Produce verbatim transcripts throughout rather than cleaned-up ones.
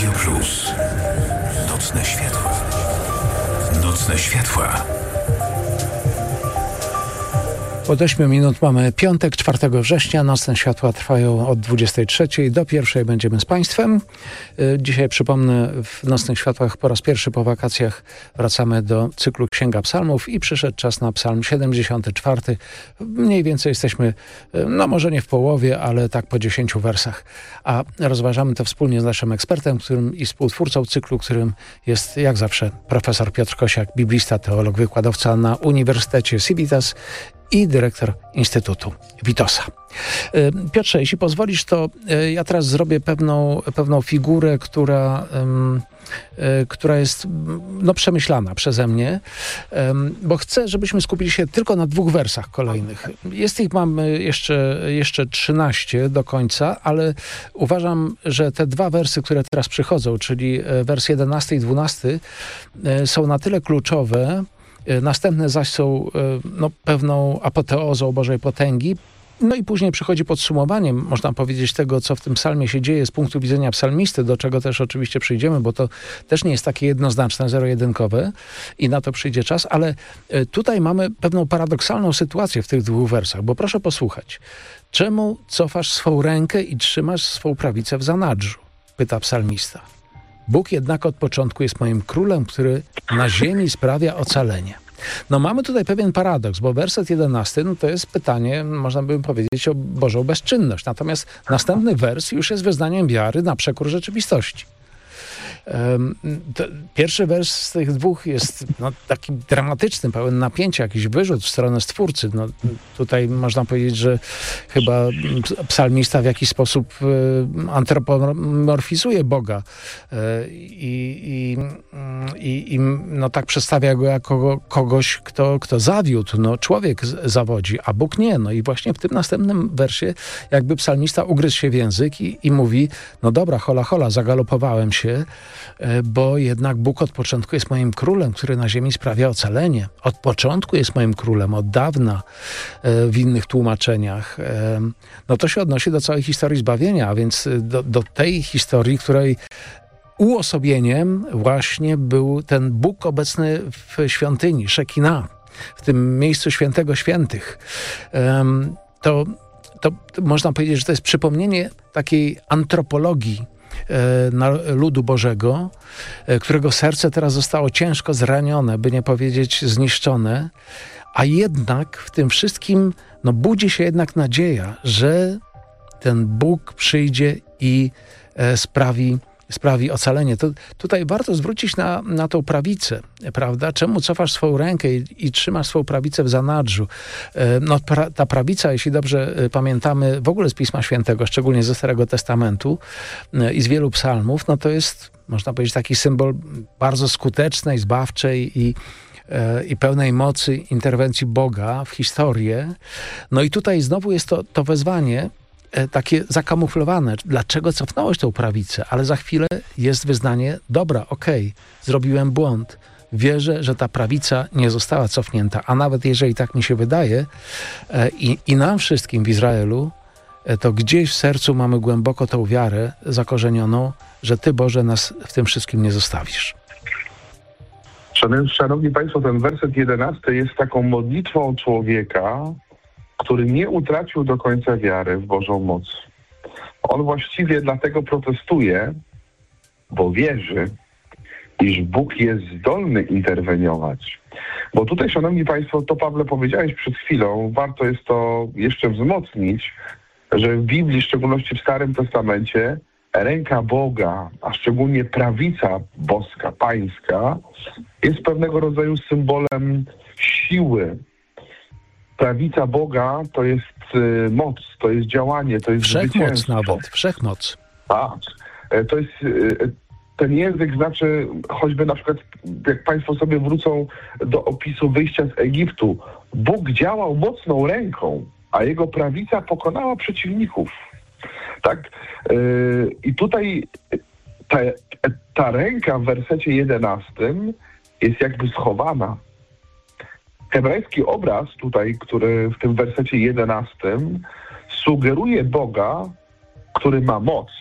Radio Plus. Nocne światła. Nocne światła. Od ośmiu minut mamy piątek, czwartego września. Nocne światła trwają od dwudziestej trzeciej do pierwszej. Będziemy z Państwem. Dzisiaj, przypomnę, w Nocnych Światłach po raz pierwszy po wakacjach wracamy do cyklu Księga Psalmów i przyszedł czas na psalm siedemdziesiąty czwarty. Mniej więcej jesteśmy, no może nie w połowie, ale tak po dziesięciu wersach. A rozważamy to wspólnie z naszym ekspertem, którym i współtwórcą cyklu, którym jest jak zawsze profesor Piotr Kosiak, biblista, teolog, wykładowca na Uniwersytecie Civitas i dyrektor Instytutu Witosa. Piotrze, jeśli pozwolisz, to ja teraz zrobię pewną, pewną figurę, która, um, która jest no, przemyślana przeze mnie, um, bo chcę, żebyśmy skupili się tylko na dwóch wersach kolejnych. Jest ich mamy jeszcze, jeszcze trzynaście do końca, ale uważam, że te dwa wersy, które teraz przychodzą, czyli wers jedenasty i dwunasty, są na tyle kluczowe. Następne zaś są no, pewną apoteozą Bożej potęgi. No i później przychodzi podsumowanie, można powiedzieć, tego, co w tym psalmie się dzieje z punktu widzenia psalmisty, do czego też oczywiście przyjdziemy, bo to też nie jest takie jednoznaczne, zero-jedynkowe i na to przyjdzie czas, ale tutaj mamy pewną paradoksalną sytuację w tych dwóch wersach, bo proszę posłuchać. Czemu cofasz swą rękę i trzymasz swą prawicę w zanadrzu? Pyta psalmista. Bóg jednak od początku jest moim królem, który na ziemi sprawia ocalenie. No mamy tutaj pewien paradoks, bo werset jedenasty, no to jest pytanie, można by powiedzieć, o Bożą bezczynność. Natomiast następny wers już jest wyznaniem wiary na przekór rzeczywistości. Um, pierwszy wers z tych dwóch jest no, taki dramatyczny, pełen napięcia, jakiś wyrzut w stronę Stwórcy. No, tutaj można powiedzieć, że chyba psalmista w jakiś sposób y, antropomorfizuje Boga y, i, i, i no, tak przedstawia go jako kogoś, kto, kto zawiódł. No, człowiek z, zawodzi, a Bóg nie. No i właśnie w tym następnym wersie jakby psalmista ugryzł się w język i, i mówi, no dobra, hola, hola, zagalopowałem się, bo jednak Bóg od początku jest moim królem, który na ziemi sprawia ocalenie. Od początku jest moim królem, od dawna w innych tłumaczeniach. No to się odnosi do całej historii zbawienia, a więc do, do tej historii, której uosobieniem właśnie był ten Bóg obecny w świątyni, Szekina, w tym miejscu świętego świętych. To, to, to można powiedzieć, że to jest przypomnienie takiej antropologii na ludu Bożego, którego serce teraz zostało ciężko zranione, by nie powiedzieć zniszczone, a jednak w tym wszystkim no, budzi się jednak nadzieja, że ten Bóg przyjdzie i e, sprawi, sprawi ocalenie. To tutaj warto zwrócić na, na tą prawicę, prawda? Czemu cofasz swoją rękę i, i trzymasz swoją prawicę w zanadrzu? E, no, pra, ta prawica, jeśli dobrze pamiętamy, w ogóle z Pisma Świętego, szczególnie ze Starego Testamentu e, i z wielu psalmów, no to jest, można powiedzieć, taki symbol bardzo skutecznej, zbawczej i i pełnej mocy interwencji Boga w historię. No i tutaj znowu jest to, to wezwanie takie zakamuflowane. Dlaczego cofnąłeś tą prawicę? Ale za chwilę jest wyznanie, dobra, okej, okay, zrobiłem błąd. Wierzę, że ta prawica nie została cofnięta. A nawet jeżeli tak mi się wydaje i, i nam wszystkim w Izraelu, to gdzieś w sercu mamy głęboko tą wiarę zakorzenioną, że Ty, Boże, nas w tym wszystkim nie zostawisz. Szanowni Państwo, ten werset jedenasty jest taką modlitwą człowieka, który nie utracił do końca wiary w Bożą moc. On właściwie dlatego protestuje, bo wierzy, iż Bóg jest zdolny interweniować. Bo tutaj, Szanowni Państwo, to Pawle powiedziałeś przed chwilą, warto jest to jeszcze wzmocnić, że w Biblii, w szczególności w Starym Testamencie, ręka Boga, a szczególnie prawica boska, pańska, jest pewnego rodzaju symbolem siły. Prawica Boga to jest y, moc, to jest działanie, to jest wszechmoc nawet, wszechmoc. Tak. To jest, y, ten język znaczy, choćby na przykład, jak Państwo sobie wrócą do opisu wyjścia z Egiptu, Bóg działał mocną ręką, a jego prawica pokonała przeciwników. Tak? Yy, I tutaj ta, ta ręka w wersecie jedenastym jest jakby schowana. Hebrajski obraz tutaj, który w tym wersecie jedenastym sugeruje Boga, który ma moc,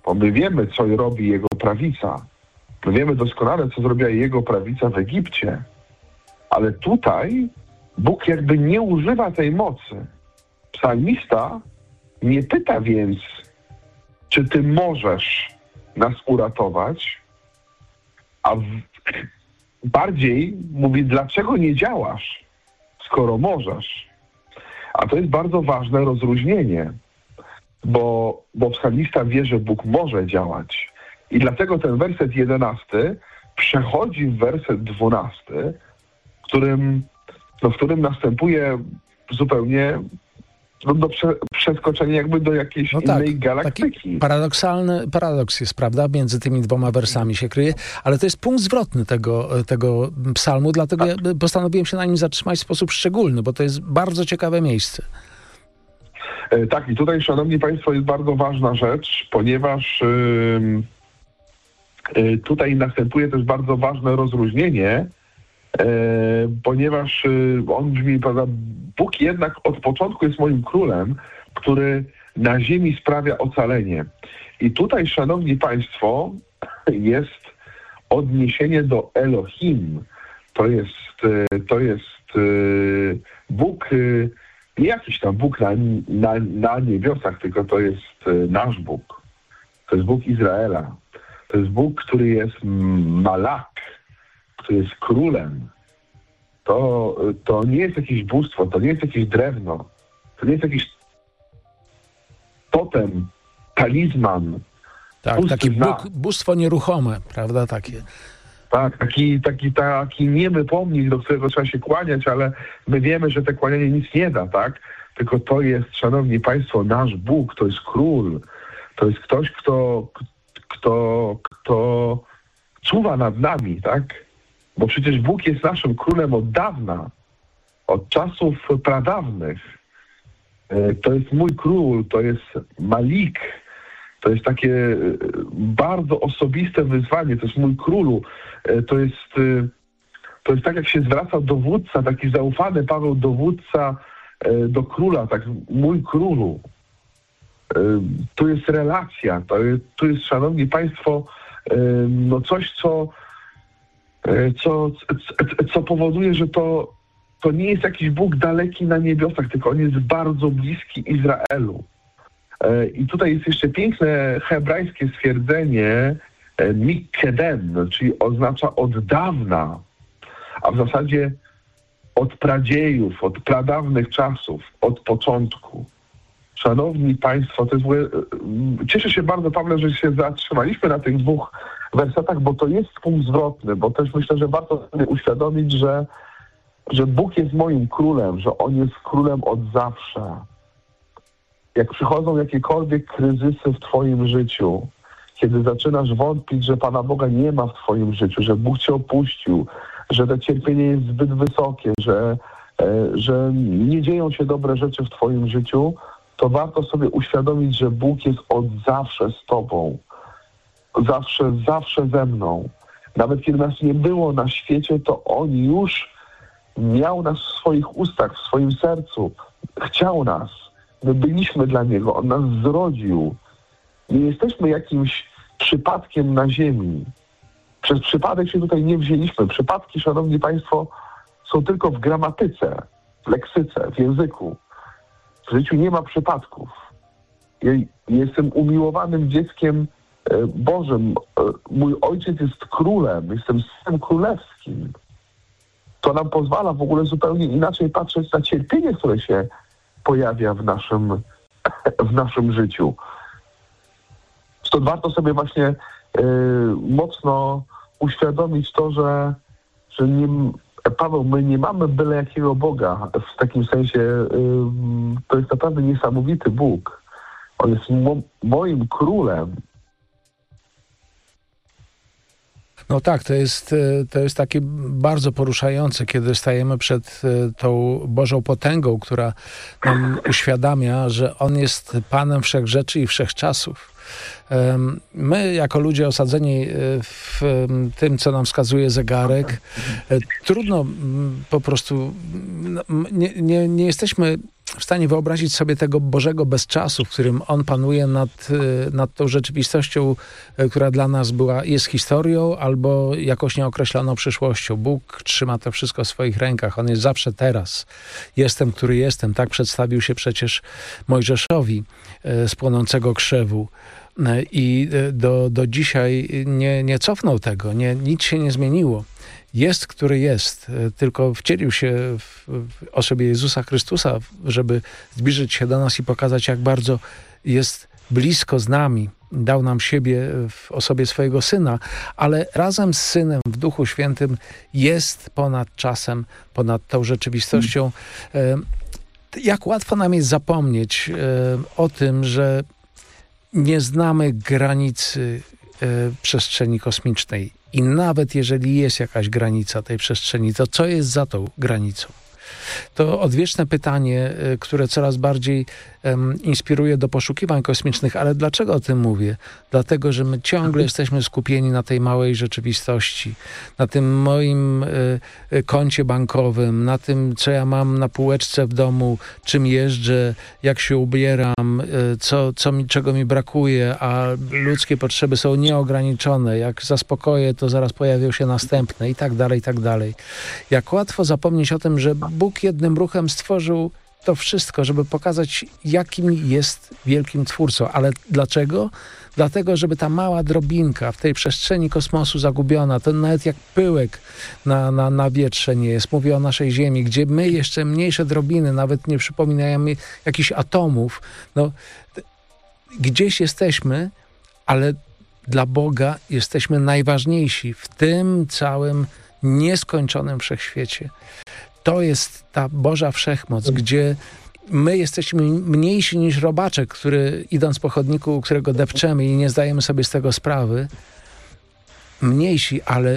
bo my wiemy, co robi jego prawica. My wiemy doskonale, co zrobiła jego prawica w Egipcie. Ale tutaj Bóg jakby nie używa tej mocy. Psalmista nie pyta więc, czy ty możesz nas uratować, a w, bardziej mówi, dlaczego nie działasz, skoro możesz. A to jest bardzo ważne rozróżnienie, bo, bo psalmista wie, że Bóg może działać. I dlatego ten werset jedenasty przechodzi w werset dwunasty, w którym, no, w którym następuje zupełnie no, do prze, przeskoczenia jakby do jakiejś no innej tak, galaktyki. Taki paradoksalny paradoks jest, prawda? Między tymi dwoma wersami się kryje, ale to jest punkt zwrotny tego, tego psalmu, dlatego tak. ja postanowiłem się na nim zatrzymać w sposób szczególny, bo to jest bardzo ciekawe miejsce. E, tak, i tutaj, szanowni państwo, jest bardzo ważna rzecz, ponieważ yy, yy, tutaj następuje też bardzo ważne rozróżnienie, E, ponieważ e, on brzmi, prawda, Bóg jednak od początku jest moim królem, który na ziemi sprawia ocalenie. I tutaj, szanowni państwo, jest odniesienie do Elohim. To jest, e, to jest e, Bóg, e, nie jakiś tam Bóg na, na, na niebiosach, tylko to jest e, nasz Bóg. To jest Bóg Izraela. To jest Bóg, który jest Malak, który jest królem. To, to nie jest jakieś bóstwo, to nie jest jakieś drewno, to nie jest jakiś totem, talizman. Tak, taki Bóg, bóstwo nieruchome, prawda, takie. Tak, taki, taki, taki niemy pomnik, do którego trzeba się kłaniać, ale my wiemy, że te kłanianie nic nie da, tak? Tylko to jest, szanowni państwo, nasz Bóg, to jest król. To jest ktoś, kto, kto, kto czuwa nad nami, tak? Bo przecież Bóg jest naszym królem od dawna, od czasów pradawnych. To jest mój król, to jest Malik, to jest takie bardzo osobiste wyzwanie, to jest mój królu. To jest, to jest tak, jak się zwraca dowódca, taki zaufany Paweł dowódca do króla, tak, mój królu. Tu jest relacja, to jest, tu jest, szanowni państwo, no coś, co Co, co, co powoduje, że to, to nie jest jakiś Bóg daleki na niebiosach, tylko on jest bardzo bliski Izraelu. I tutaj jest jeszcze piękne hebrajskie stwierdzenie mikkedem, czyli oznacza od dawna, a w zasadzie od pradziejów, od pradawnych czasów, od początku. Szanowni państwo, to jest, cieszę się bardzo, Pawle, że się zatrzymaliśmy na tych dwóch wersetach, bo to jest punkt zwrotny, bo też myślę, że warto sobie uświadomić, że, że Bóg jest moim królem, że On jest królem od zawsze. Jak przychodzą jakiekolwiek kryzysy w twoim życiu, kiedy zaczynasz wątpić, że Pana Boga nie ma w twoim życiu, że Bóg cię opuścił, że to cierpienie jest zbyt wysokie, że, że nie dzieją się dobre rzeczy w twoim życiu, to warto sobie uświadomić, że Bóg jest od zawsze z tobą. Zawsze, zawsze ze mną. Nawet kiedy nas nie było na świecie, to On już miał nas w swoich ustach, w swoim sercu. Chciał nas. My byliśmy dla Niego. On nas zrodził. Nie jesteśmy jakimś przypadkiem na ziemi. Przez przypadek się tutaj nie wzięliśmy. Przypadki, szanowni państwo, są tylko w gramatyce, w leksyce, w języku. W życiu nie ma przypadków. Ja jestem umiłowanym dzieckiem Bożym. Mój ojciec jest królem. Jestem synem królewskim. To nam pozwala w ogóle zupełnie inaczej patrzeć na cierpienie, które się pojawia w naszym, w naszym życiu. Stąd warto sobie właśnie y, mocno uświadomić to, że, że nie, Paweł, my nie mamy byle jakiego Boga. W takim sensie y, to jest naprawdę niesamowity Bóg. On jest mo, moim królem. No tak, to jest, to jest takie bardzo poruszające, kiedy stajemy przed tą Bożą potęgą, która nam uświadamia, że On jest Panem wszechrzeczy i wszechczasów. My, jako ludzie osadzeni w tym, co nam wskazuje zegarek, trudno po prostu, nie, nie, nie jesteśmy w stanie wyobrazić sobie tego Bożego bezczasu, w którym On panuje nad, nad tą rzeczywistością, która dla nas była, jest historią albo jakąś nieokreśloną przyszłością. Bóg trzyma to wszystko w swoich rękach. On jest zawsze teraz. Jestem, który jestem. Tak przedstawił się przecież Mojżeszowi z płonącego krzewu. I do, do dzisiaj nie, nie cofnął tego. Nie, nic się nie zmieniło. Jest, który jest, tylko wcielił się w, w osobie Jezusa Chrystusa, żeby zbliżyć się do nas i pokazać, jak bardzo jest blisko z nami. Dał nam siebie w osobie swojego Syna, ale razem z Synem w Duchu Świętym jest ponad czasem, ponad tą rzeczywistością. Jak łatwo nam jest zapomnieć o tym, że nie znamy granicy przestrzeni kosmicznej. I nawet jeżeli jest jakaś granica tej przestrzeni, to co jest za tą granicą? To odwieczne pytanie, które coraz bardziej um, inspiruje do poszukiwań kosmicznych. Ale dlaczego o tym mówię? Dlatego, że my ciągle jesteśmy skupieni na tej małej rzeczywistości, na tym moim y, koncie bankowym, na tym, co ja mam na półeczce w domu, czym jeżdżę, jak się ubieram, y, co, co mi, czego mi brakuje, a ludzkie potrzeby są nieograniczone. Jak zaspokoję, to zaraz pojawią się następne i tak dalej, i tak dalej. Jak łatwo zapomnieć o tym, że Bóg jednym ruchem stworzył to wszystko, żeby pokazać, jakim jest wielkim Twórcą. Ale dlaczego? Dlatego, żeby ta mała drobinka w tej przestrzeni kosmosu zagubiona, to nawet jak pyłek na, na, na wietrze nie jest. Mówię o naszej Ziemi, gdzie my jeszcze mniejsze drobiny, nawet nie przypominajemy jakichś atomów. No, gdzieś jesteśmy, ale dla Boga jesteśmy najważniejsi w tym całym nieskończonym wszechświecie. To jest ta Boża Wszechmoc, gdzie my jesteśmy mniejsi niż robaczek, który idąc po chodniku, którego depczemy i nie zdajemy sobie z tego sprawy. Mniejsi, ale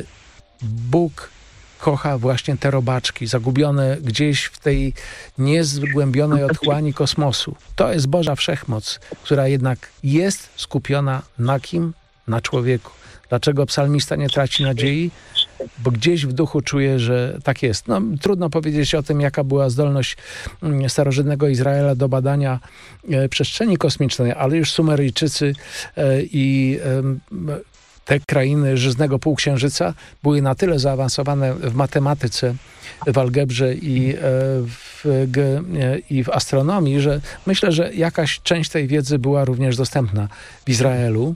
Bóg kocha właśnie te robaczki, zagubione gdzieś w tej niezgłębionej otchłani kosmosu. To jest Boża Wszechmoc, która jednak jest skupiona na kim? Na człowieku. Dlaczego psalmista nie traci nadziei? Bo gdzieś w duchu czuje, że tak jest. No, trudno powiedzieć o tym, jaka była zdolność starożytnego Izraela do badania e, przestrzeni kosmicznej, ale już Sumeryjczycy e, i e, te krainy żyznego półksiężyca były na tyle zaawansowane w matematyce, w algebrze i, e, w, g, e, i w astronomii, że myślę, że jakaś część tej wiedzy była również dostępna w Izraelu.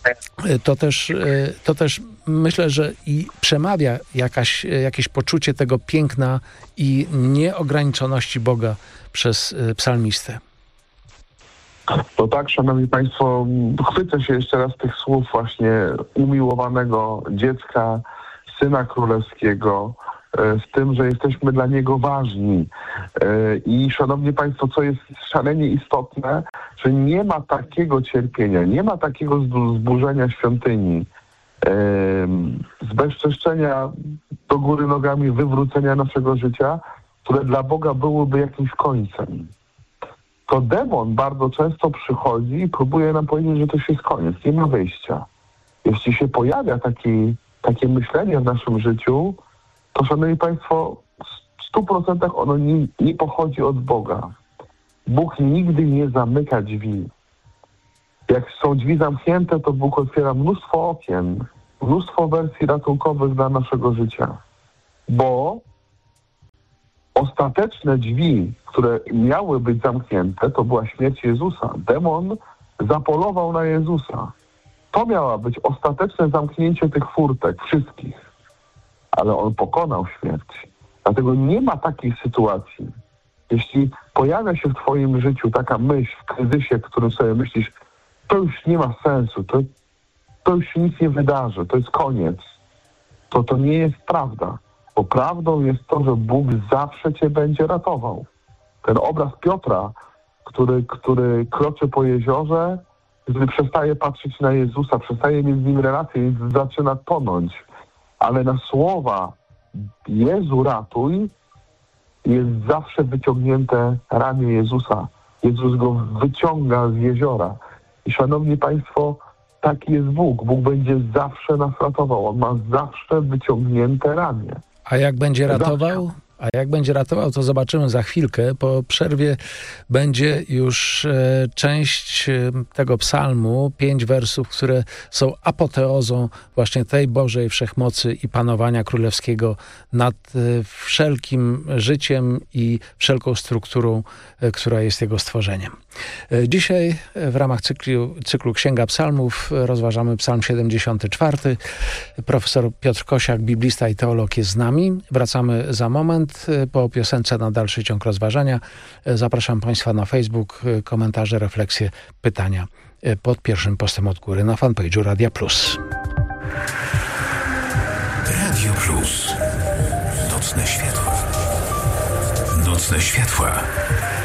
To też, to też myślę, że i przemawia jakaś, jakieś poczucie tego piękna i nieograniczoności Boga przez psalmistę. To tak, szanowni państwo, chwycę się jeszcze raz tych słów właśnie umiłowanego dziecka, Syna Królewskiego, w tym, że jesteśmy dla Niego ważni. I szanowni państwo, co jest szalenie istotne, że nie ma takiego cierpienia, nie ma takiego zburzenia świątyni, zbezczeszczenia do góry nogami, wywrócenia naszego życia, które dla Boga byłoby jakimś końcem. To demon bardzo często przychodzi i próbuje nam powiedzieć, że to już jest koniec, nie ma wyjścia. Jeśli się pojawia taki, takie myślenie w naszym życiu, to, szanowni państwo, w stu procentach ono nie, nie pochodzi od Boga. Bóg nigdy nie zamyka drzwi. Jak są drzwi zamknięte, to Bóg otwiera mnóstwo okien, mnóstwo wersji ratunkowych dla naszego życia. Bo ostateczne drzwi, które miały być zamknięte, to była śmierć Jezusa. Demon zapolował na Jezusa. To miało być ostateczne zamknięcie tych furtek, wszystkich. Ale on pokonał śmierć. Dlatego nie ma takiej sytuacji. Jeśli pojawia się w twoim życiu taka myśl w kryzysie, w którym sobie myślisz, to już nie ma sensu, to, to już się nic nie wydarzy, to jest koniec, to to nie jest prawda. Bo prawdą jest to, że Bóg zawsze cię będzie ratował. Ten obraz Piotra, który, który kroczy po jeziorze, gdy przestaje patrzeć na Jezusa, przestaje mieć z Nim relację i zaczyna tonąć. Ale na słowa Jezu ratuj jest zawsze wyciągnięte ramię Jezusa. Jezus go wyciąga z jeziora. I szanowni państwo, taki jest Bóg. Bóg będzie zawsze nas ratował. On ma zawsze wyciągnięte ramię. A jak będzie ratował? A jak będzie ratował, to zobaczymy za chwilkę. Po przerwie będzie już e, część e, tego psalmu, pięć wersów, które są apoteozą właśnie tej Bożej wszechmocy i panowania królewskiego nad e, wszelkim życiem i wszelką strukturą, e, która jest jego stworzeniem. E, dzisiaj w ramach cyklu, cyklu Księga Psalmów rozważamy psalm siedemdziesiąty czwarty. Profesor Piotr Kosiak, biblista i teolog, jest z nami. Wracamy za moment. Po piosence na dalszy ciąg rozważania. Zapraszam Państwa na Facebook, komentarze, refleksje, pytania pod pierwszym postem od góry na fanpage'u Radia Plus. Radio Plus. Nocne światła. Nocne światła.